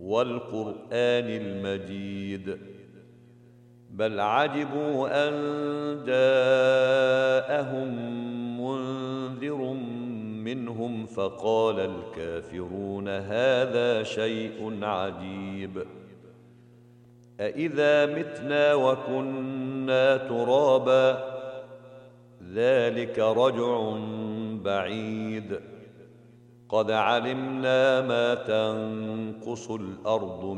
والقرآن المجيد، بل عجبوا أن جاءهم منذر منهم فقال الكافرون هذا شيء عجيب، أإذا متنا وكنا ترابا ذلك رجع بعيد، قد علمنا ما تنقص الأرض